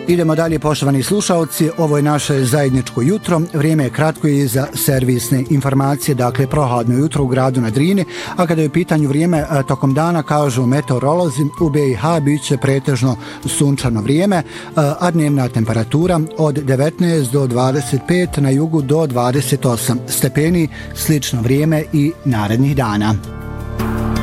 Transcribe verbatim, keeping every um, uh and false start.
Idemo dalje, poštovani slušalci, ovo je naše zajedničko jutro, vrijeme je kratko i za servisne informacije, dakle prohladno jutro u gradu na Drini, a kada je u pitanju vrijeme tokom dana, kažu meteorolozi, u B i H bit će pretežno sunčano vrijeme, a dnevna temperatura od devetnaest do dvadeset pet, na jugu do dvadeset osam stepeni, slično vrijeme i narednih dana.